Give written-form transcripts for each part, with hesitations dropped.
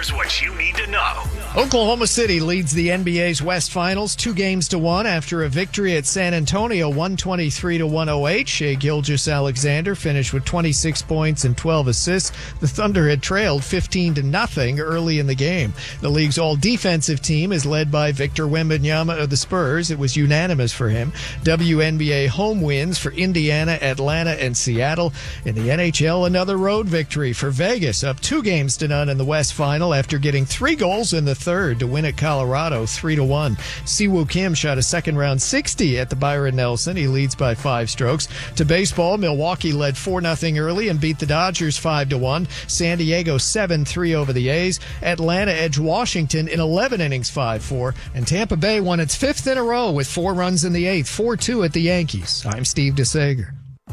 Here's what you need to know. Oklahoma City leads the NBA's West Finals 2-1 after a victory at San Antonio 123-108. Shai Gilgeous-Alexander finished with 26 points and 12 assists. The Thunder had trailed 15-0 early in the game. The league's all-defensive team is led by Victor Wembanyama of the Spurs. It was unanimous for him. WNBA home wins for Indiana, Atlanta, and Seattle. In the NHL, another road victory for Vegas, up 2-0 in the West Final after getting 3 goals in the third to win at Colorado 3-1. Siwoo Kim shot a second-round 60 at the Byron Nelson. He leads by 5 strokes. To baseball, Milwaukee led 4-0 early and beat the Dodgers 5-1. San Diego 7-3 over the A's. Atlanta edged Washington in 11 innings 5-4. And Tampa Bay won its 5th in a row with 4 runs in the 8th, 4-2 at the Yankees. I'm Steve DeSager.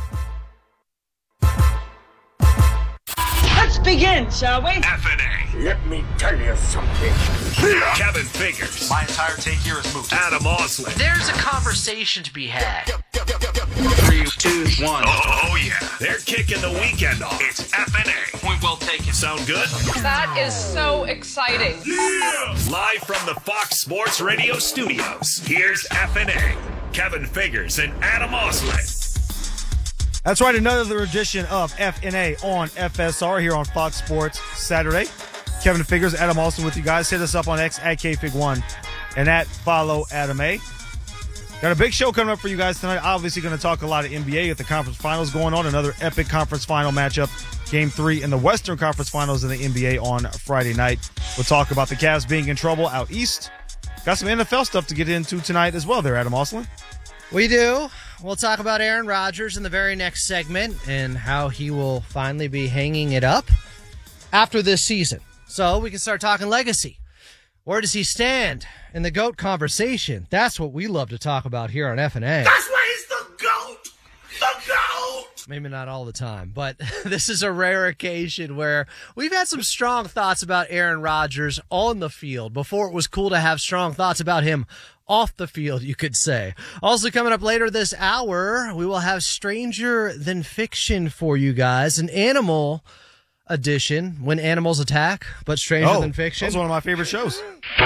Let's begin, shall we? FNA. Let me tell you something. Kevin Figures. My entire take here is moot. Adam Oslin. There's a conversation to be had. 3, 2, 1. Oh, yeah. They're kicking the weekend off. It's FNA. Point well taken. Sound good? That is so exciting. Yeah! Live from the Fox Sports Radio studios, here's FNA. Kevin Figures and Adam Oslin. That's right, another edition of FNA on FSR here on Fox Sports Saturday. Kevin Figures, Adam Austin with you guys. Hit us up on X at KFig1 and at Follow Adam A. Got a big show coming up for you guys tonight. Obviously going to talk a lot of NBA with the conference finals going on. Another epic conference final matchup. Game 3 in the Western Conference Finals in the NBA on Friday night. We'll talk about the Cavs being in trouble out east. Got some NFL stuff to get into tonight as well there, Adam Austin. We do. We'll talk about Aaron Rodgers in the very next segment and how he will finally be hanging it up after this season. So we can start talking legacy. Where does he stand in the GOAT conversation? That's what we love to talk about here on FNA. That's why he's the GOAT! The GOAT! Maybe not all the time, but this is a rare occasion where we've had some strong thoughts about Aaron Rodgers on the field before it was cool to have strong thoughts about him off the field, you could say. Also coming up later this hour, we will have Stranger Than Fiction for you guys, an animal edition, When Animals Attack, but Stranger Than Fiction. That was one of my favorite shows.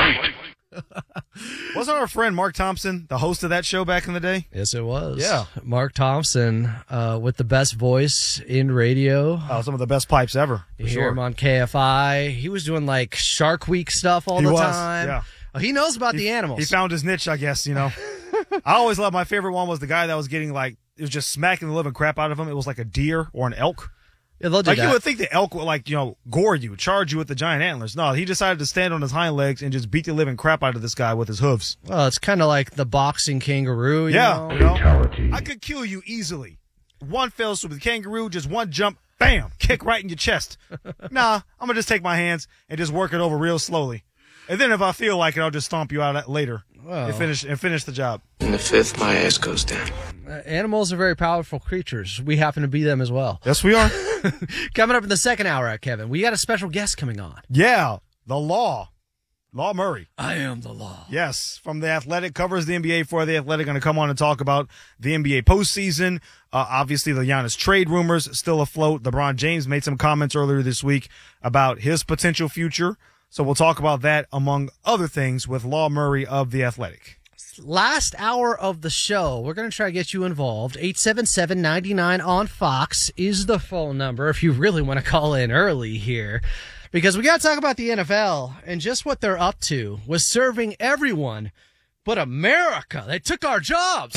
Wasn't our friend Mark Thompson the host of that show back in the day? Yes, it was. Yeah. Mark Thompson with the best voice in radio. Oh, some of the best pipes ever. You hear him on KFI. He was doing like Shark Week stuff all the time. Yeah. Oh, he knows about the animals. He found his niche, I guess, you know. I always loved, my favorite one was the guy that was getting like, it was just smacking the living crap out of him. It was like a deer or an elk. Yeah, they'll do like that. You would think the elk would like, you know, gore you, charge you with the giant antlers. No, he decided to stand on his hind legs and just beat the living crap out of this guy with his hooves. Well, it's kind of like the boxing kangaroo. You know? You know, I could kill you easily. One fell swoop with the kangaroo, just one jump, bam, kick right in your chest. Nah, I'm going to just take my hands and just work it over real slowly. And then if I feel like it, I'll just stomp you out later and finish the job. In the 5th, my ass goes down. Animals are very powerful creatures. We happen to be them as well. Yes, we are. Coming up in the second hour, Kevin, we got a special guest coming on. Yeah, the Law Murray. I am the Law. Yes, from The Athletic, covers the NBA for The Athletic. Going to come on and talk about the NBA postseason. Obviously, the Giannis trade rumors still afloat. LeBron James made some comments earlier this week about his potential future. So we'll talk about that, among other things, with Law Murray of The Athletic. Last hour of the show, we're going to try to get you involved. 877-99 on Fox is the phone number if you really want to call in early here. Because we got to talk about the NFL and just what they're up to with serving everyone but America. They took our jobs.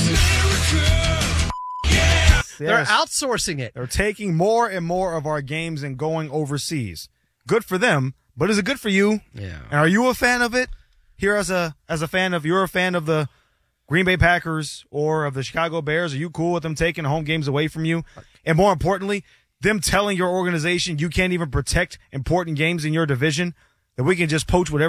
They're outsourcing it. They're taking more and more of our games and going overseas. Good for them, but is it good for you? Yeah. And are you a fan of it? Here as a fan of, you're a fan of the Green Bay Packers or of the Chicago Bears. Are you cool with them taking home games away from you? And more importantly, them telling your organization you can't even protect important games in your division, that we can just poach whatever